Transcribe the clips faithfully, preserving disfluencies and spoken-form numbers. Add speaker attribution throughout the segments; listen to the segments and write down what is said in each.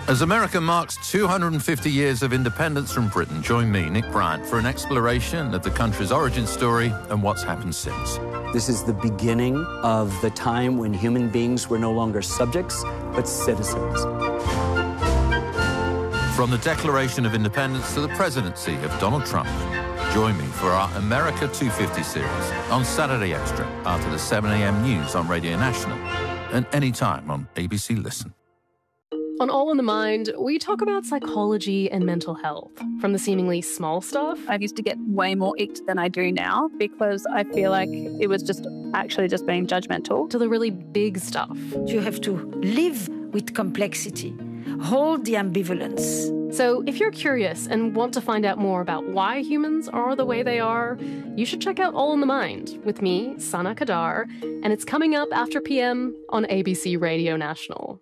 Speaker 1: As America marks two hundred fifty years of independence from Britain, join me, Nick Bryant, for an exploration of the country's origin story and what's happened since.
Speaker 2: This is the beginning of the time when human beings were no longer subjects, but citizens.
Speaker 1: From the Declaration of Independence to the presidency of Donald Trump, join me for our America two fifty series on Saturday Extra after the seven a.m. news on Radio National and anytime on A B C Listen.
Speaker 3: On All in the Mind, we talk about psychology and mental health, from the seemingly small stuff.
Speaker 4: I used to get way more icked than I do now because I feel like it was just actually just being judgmental.
Speaker 3: To the really big stuff.
Speaker 5: You have to live with complexity, hold the ambivalence.
Speaker 3: So if you're curious and want to find out more about why humans are the way they are, you should check out All in the Mind with me, Sana Kadar, and it's coming up after P M on A B C Radio National.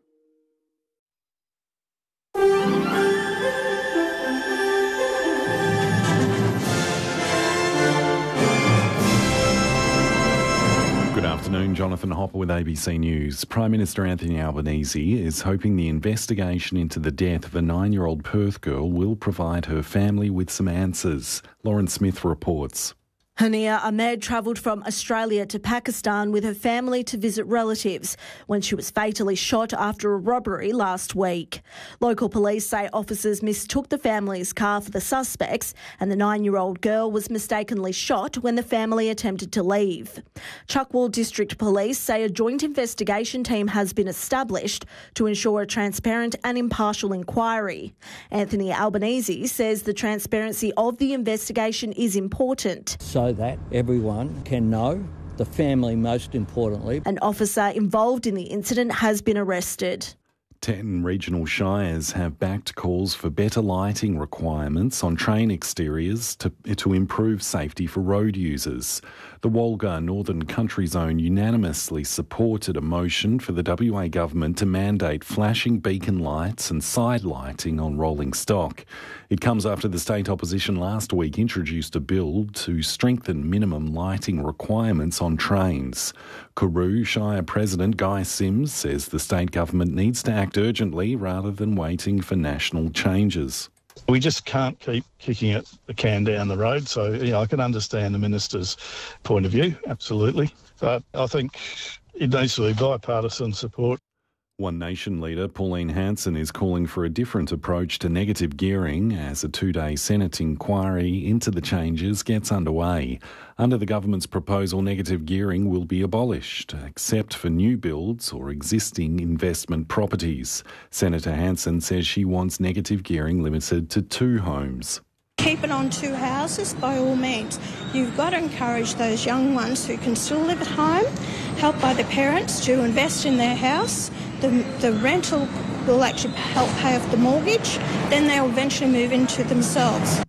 Speaker 6: Good afternoon, Jonathan Hopper with A B C News. Prime Minister Anthony Albanese is hoping the investigation into the death of a nine-year-old Perth girl will provide her family with some answers. Lauren Smith reports.
Speaker 7: Hania Ahmed travelled from Australia to Pakistan with her family to visit relatives when she was fatally shot after a robbery last week. Local police say officers mistook the family's car for the suspects and the nine-year-old girl was mistakenly shot when the family attempted to leave. Chuckwell District Police say a joint investigation team has been established to ensure a transparent and impartial inquiry. Anthony Albanese says the transparency of the investigation is important.
Speaker 8: So that everyone can know, the family most importantly.
Speaker 7: An officer involved in the incident has been arrested.
Speaker 6: Ten regional shires have backed calls for better lighting requirements on train exteriors to, to improve safety for road users. The Wolga Northern Country Zone unanimously supported a motion for the W A government to mandate flashing beacon lights and side lighting on rolling stock. It comes after the state opposition last week introduced a bill to strengthen minimum lighting requirements on trains. Karoo Shire President Guy Sims says the state government needs to act urgently rather than waiting for national changes.
Speaker 9: We just can't keep kicking it, the can down the road. So, you know, I can understand the minister's point of view, absolutely. But I think it needs to be bipartisan support.
Speaker 6: One Nation leader Pauline Hanson is calling for a different approach to negative gearing as a two-day Senate inquiry into the changes gets underway. Under the government's proposal, negative gearing will be abolished, except for new builds or existing investment properties. Senator Hanson says she wants negative gearing limited to two homes.
Speaker 10: Keep it on two houses by all means. You've got to encourage those young ones who can still live at home, helped by the parents, to invest in their house. The, the rental will actually help pay off the mortgage. Then they'll eventually move into themselves.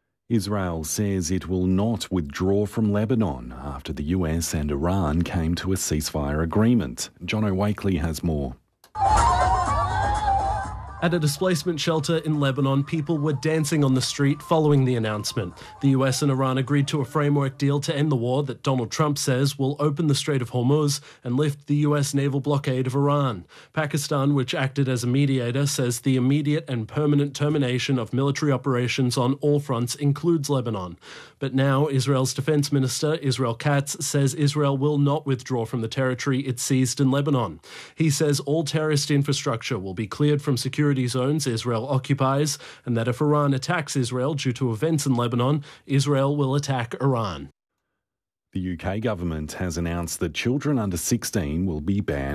Speaker 6: Israel says it will not withdraw from Lebanon after the U S and Iran came to a ceasefire agreement. Jono Wakely has more.
Speaker 11: At a displacement shelter in Lebanon, people were dancing on the street following the announcement. The U S and Iran agreed to a framework deal to end the war that Donald Trump says will open the Strait of Hormuz and lift the U S naval blockade of Iran. Pakistan, which acted as a mediator, says the immediate and permanent termination of military operations on all fronts includes Lebanon. But now Israel's defense minister, Israel Katz, says Israel will not withdraw from the territory it seized in Lebanon. He says all terrorist infrastructure will be cleared from security zones Israel occupies, and that if Iran attacks Israel due to events in Lebanon, Israel will attack Iran.
Speaker 6: The U K government has announced that children under sixteen will be banned